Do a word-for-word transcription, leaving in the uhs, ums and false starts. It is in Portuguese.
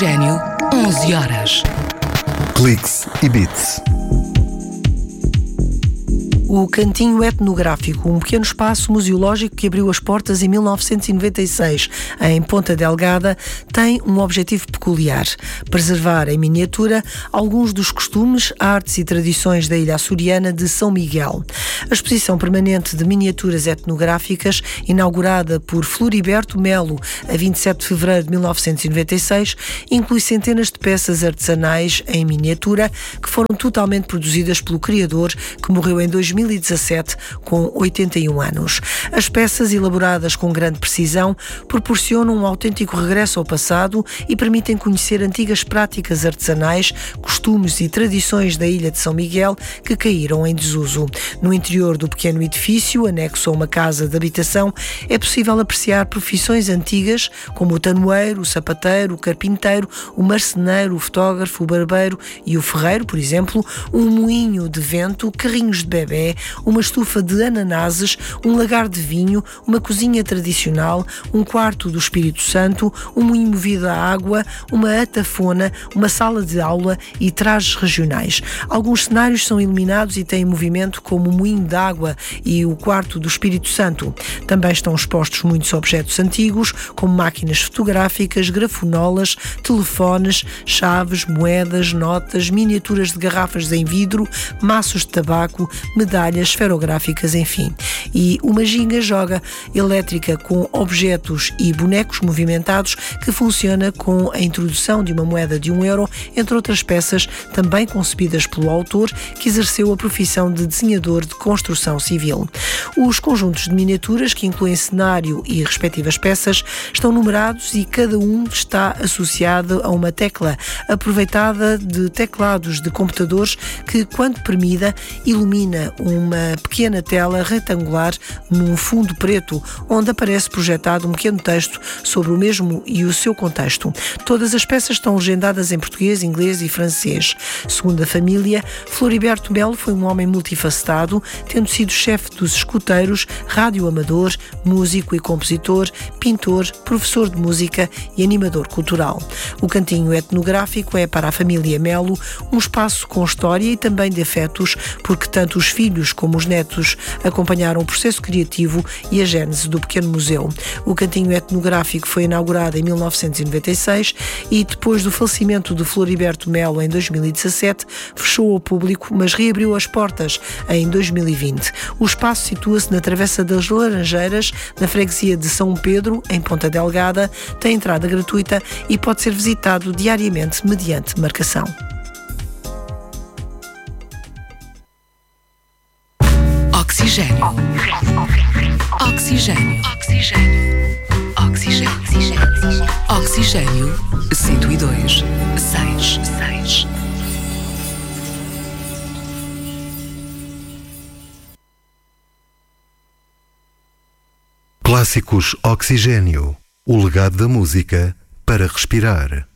Oxigênio, onze horas. Cliques e Beats. O Cantinho Etnográfico, um pequeno espaço museológico que abriu as portas em mil novecentos e noventa e seis, em Ponta Delgada, tem um objetivo peculiar: preservar em miniatura alguns dos costumes, artes e tradições da ilha açoriana de São Miguel. A exposição permanente de miniaturas etnográficas, inaugurada por Floriberto Melo a vinte e sete de fevereiro de mil novecentos e noventa e seis, inclui centenas de peças artesanais em miniatura que foram totalmente produzidas pelo criador, que morreu em dois mil e dezassete com oitenta e um anos. As peças, elaboradas com grande precisão, proporcionam um autêntico regresso ao passado e permitem conhecer antigas práticas artesanais, costumes e tradições da ilha de São Miguel que caíram em desuso. No interior do pequeno edifício, anexo a uma casa de habitação, é possível apreciar profissões antigas como o tanoeiro, o sapateiro, o carpinteiro, o marceneiro, o fotógrafo, o barbeiro e o ferreiro, por exemplo, um moinho de vento, carrinhos de bebê, uma estufa de ananases, um lagar de vinho, uma cozinha tradicional, um quarto do Espírito Santo, um moinho movido a água, uma atafona, uma sala de aula e trajes regionais. Alguns cenários são iluminados e têm movimento, como o moinho de água e o quarto do Espírito Santo. Também estão expostos muitos objetos antigos, como máquinas fotográficas, grafonolas, telefones, chaves, moedas, notas, miniaturas de garrafas em vidro, maços de tabaco, medalhas esferográficas, enfim. E uma ginga-joga elétrica com objetos e bonecos movimentados que funciona com a introdução de uma moeda de um euro, entre outras peças também concebidas pelo autor, que exerceu a profissão de desenhador de construção civil. Os conjuntos de miniaturas, que incluem cenário e respectivas peças, estão numerados e cada um está associado a uma tecla, aproveitada de teclados de computadores que, quando premida, ilumina uma pequena tela retangular num fundo preto, onde aparece projetado um pequeno texto sobre o mesmo e o seu contexto. Todas as peças estão legendadas em português, inglês e francês. Segundo a família, Floriberto Melo foi um homem multifacetado, tendo sido chefe dos escuteiros, radioamador, músico e compositor, pintor, professor de música e animador cultural. O Cantinho Etnográfico é, para a família Melo, um espaço com história e também de afetos, porque tanto os filhos como os netos acompanharam o processo criativo e a gênese do pequeno museu. O Cantinho Etnográfico foi inaugurado em mil novecentos e noventa e seis e, depois do falecimento de Floriberto Melo em dois mil e dezassete, fechou ao público, mas reabriu as portas em dois mil e vinte. O espaço situa-se na Travessa das Laranjeiras, na freguesia de São Pedro, em Ponta Delgada, tem entrada gratuita e pode ser visitado diariamente mediante marcação. Oxigênio. Oxigênio. Oxigênio. Oxigênio. Oxigênio. cento e dois, seis, seis. Clássicos Oxigênio. O legado da música para respirar.